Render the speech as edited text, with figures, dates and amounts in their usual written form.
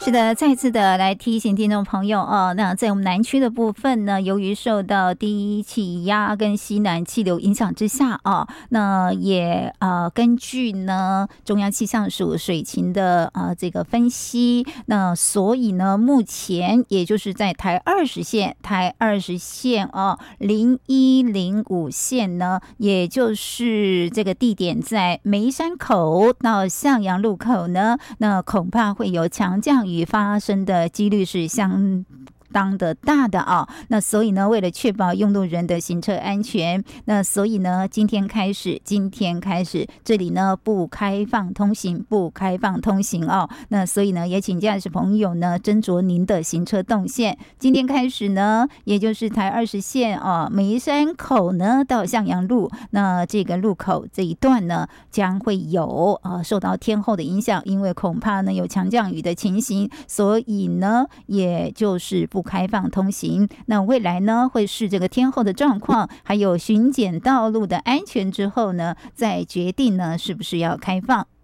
是的，再次的来提醒听众朋友哦，那在我们南区的部分呢，由于受到低气压跟西南气流影响之下啊，那也根据呢中央气象署水情的这个分析，那所以呢目前也就是在台20线哦0105线呢，也就是这个地点在梅山口到向阳路口呢，那恐怕会有强降雨发生的几率是相当的大的啊，那所以呢，为了确保用路人的行车安全，那所以呢，今天开始，这里呢不开放通行哦。那所以呢，也请驾驶朋友呢斟酌您的行车动线。今天开始呢，也就是台20线梅山口呢到向阳路，那这个路口这一段呢，将会有受到天候的影响，因为恐怕呢有强降雨的情形，所以呢，也就是不开放通行。那未来呢，会视这个天候的状况，还有巡检道路的安全之后呢，再决定呢是不是要开放。